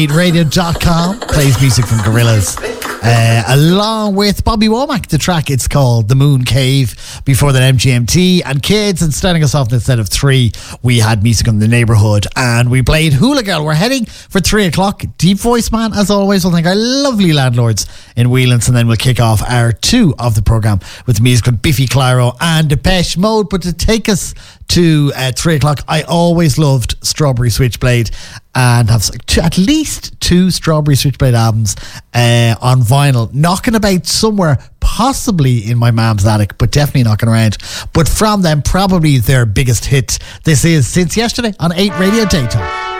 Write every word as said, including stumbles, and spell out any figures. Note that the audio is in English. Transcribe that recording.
radio dot com plays music from Gorillaz. Uh, along with Bobby Womack, the track it's called The Moon Cave. Before that, M G M T and Kids, and starting us off instead of three, we had Music on the Neighbourhood, and we played Hula Girl. We're heading for three o'clock. Deep Voice Man, as always, we'll thank our lovely landlords in Whelan's, and then we'll kick off hour two of the programme with music from Biffy Clyro and Depeche Mode. But to take us to uh, three o'clock, I always loved Strawberry Switchblade, and have two, at least two Strawberry Switchblade albums uh, on vinyl, knocking about somewhere, possibly in my mum's attic, but definitely knocking around. But from them, probably their biggest hit. This is Since Yesterday on eight Radio Daytime.